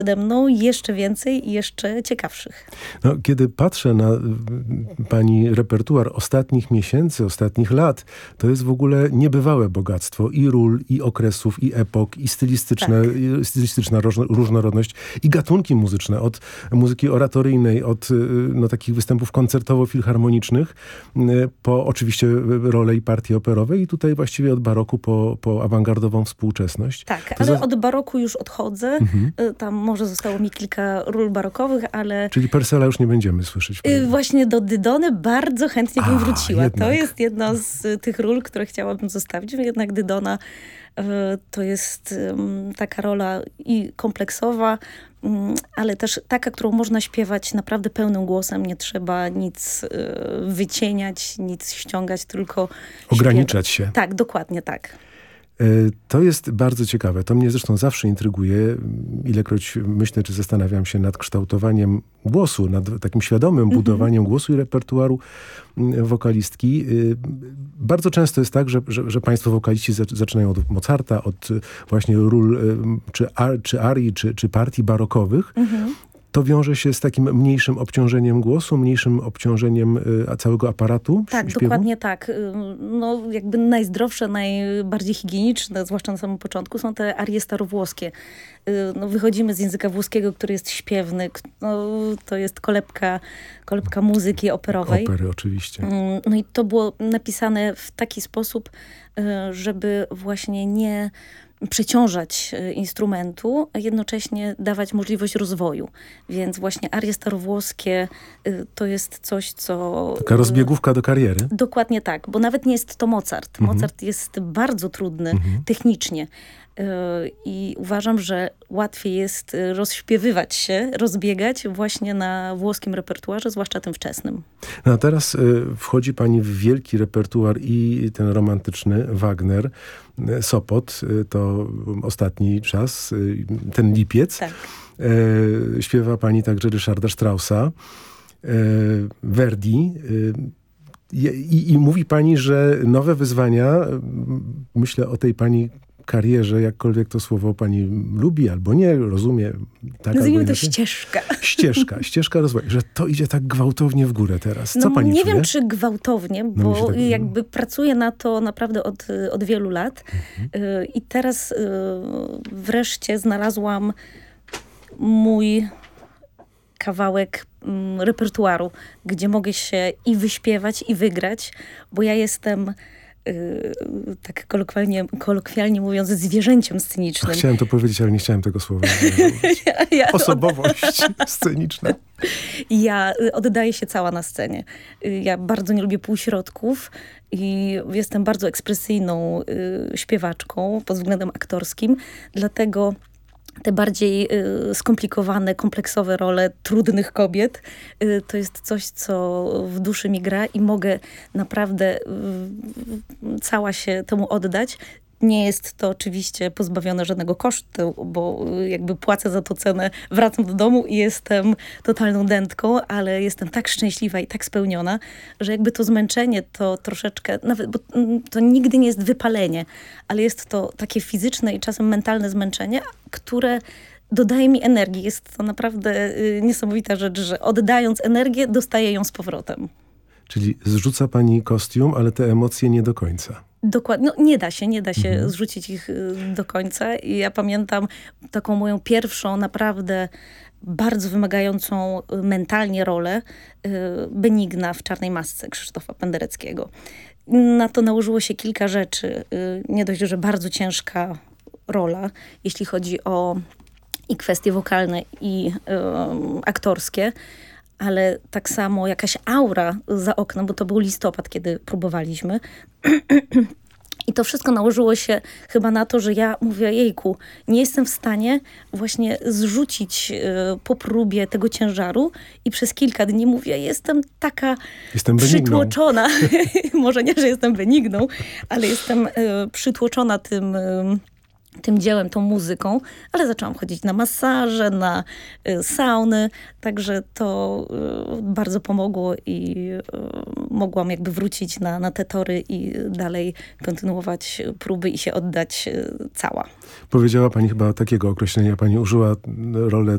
przede mną jeszcze więcej i jeszcze ciekawszych. No, kiedy patrzę na pani repertuar ostatnich miesięcy, ostatnich lat, to jest w ogóle niebywałe bogactwo i ról, i okresów, i epok, i stylistyczna różnorodność, i gatunki muzyczne, od muzyki oratoryjnej, od takich występów koncertowo-filharmonicznych, po oczywiście role i partie operowe i tutaj właściwie od baroku po awangardową współczesność. Tak, ale od baroku już odchodzę. Tam może zostało mi kilka ról barokowych, ale... Czyli Purcella już nie będziemy słyszeć. Właśnie do Dydony bardzo chętnie bym wróciła. Jednak. To jest jedna z tych ról, które chciałabym zostawić. Jednak Dydona to jest taka rola i kompleksowa, ale też taka, którą można śpiewać naprawdę pełnym głosem. Nie trzeba nic wycieniać, nic ściągać, tylko ograniczać śpiewać. się. Tak, dokładnie tak. To jest bardzo ciekawe. To mnie zresztą zawsze intryguje. Ilekroć myślę, czy zastanawiam się nad kształtowaniem głosu, nad takim świadomym budowaniem głosu i repertuaru wokalistki. Bardzo często jest tak, że państwo wokaliści zaczynają od Mozarta, od właśnie ról czy arii, czy partii barokowych. To wiąże się z takim mniejszym obciążeniem głosu, mniejszym obciążeniem całego aparatu Tak, śpiewu? dokładnie tak. No, jakby najzdrowsze, najbardziej higieniczne, zwłaszcza na samym początku, są te arie starowłoskie. No, wychodzimy z języka włoskiego, który jest śpiewny. No, to jest kolebka muzyki operowej. Opery, oczywiście. No i to było napisane w taki sposób, żeby właśnie nie przeciążać instrumentu, a jednocześnie dawać możliwość rozwoju. Więc właśnie arie starowłoskie to jest coś, co... Taka rozbiegówka do kariery? Dokładnie tak, bo nawet nie jest to Mozart. Mozart jest bardzo trudny technicznie. I uważam, że łatwiej jest rozśpiewywać się, rozbiegać właśnie na włoskim repertuarze, zwłaszcza tym wczesnym. No a teraz wchodzi pani w wielki repertuar i ten romantyczny Wagner, Sopot, to ostatni czas, ten lipiec. Tak. Śpiewa pani także Ryszarda Straussa, Verdi. I mówi pani, że nowe wyzwania, myślę o tej pani karierze, jakkolwiek to słowo pani lubi albo nie, rozumie. Tak, nazwijmy to ścieżka. Ścieżka rozwoju. Że to idzie tak gwałtownie w górę teraz. Co pani nie czuje? wiem, czy gwałtownie, bo jakby pracuję na to naprawdę od wielu lat. I teraz wreszcie znalazłam mój kawałek repertuaru, gdzie mogę się i wyśpiewać, i wygrać, bo ja jestem tak kolokwialnie mówiąc, zwierzęciem scenicznym. Chciałem to powiedzieć, ale nie chciałem tego słowa. Osobowość sceniczna. Ja oddaję się cała na scenie. Ja bardzo nie lubię półśrodków i jestem bardzo ekspresyjną śpiewaczką pod względem aktorskim, dlatego te bardziej skomplikowane, kompleksowe role trudnych kobiet, to jest coś, co w duszy mi gra i mogę naprawdę cała się temu oddać. Nie jest to oczywiście pozbawione żadnego kosztu, bo jakby płacę za to cenę, wracam do domu i jestem totalną dętką, ale jestem tak szczęśliwa i tak spełniona, że jakby to zmęczenie to troszeczkę, nawet, bo to nigdy nie jest wypalenie, ale jest to takie fizyczne i czasem mentalne zmęczenie, które dodaje mi energii. Jest to naprawdę niesamowita rzecz, że oddając energię, dostaję ją z powrotem. Czyli zrzuca pani kostium, ale te emocje nie do końca. Dokładnie. No, nie da się zrzucić ich do końca. I ja pamiętam taką moją pierwszą, naprawdę bardzo wymagającą mentalnie rolę Benigna w Czarnej masce Krzysztofa Pendereckiego. Na to nałożyło się kilka rzeczy. Nie dość, że bardzo ciężka rola, jeśli chodzi o i kwestie wokalne, i aktorskie, ale tak samo jakaś aura za oknem, bo to był listopad, kiedy próbowaliśmy. I to wszystko nałożyło się chyba na to, że ja mówię, jejku, nie jestem w stanie właśnie zrzucić po próbie tego ciężaru i przez kilka dni mówię, jestem taka przytłoczona. Może nie, że jestem benigną, ale jestem przytłoczona tym dziełem, tą muzyką, ale zaczęłam chodzić na masaże, na sauny, także to bardzo pomogło i mogłam jakby wrócić na te tory i dalej kontynuować próby i się oddać cała. Powiedziała pani chyba takiego określenia, pani użyła rolę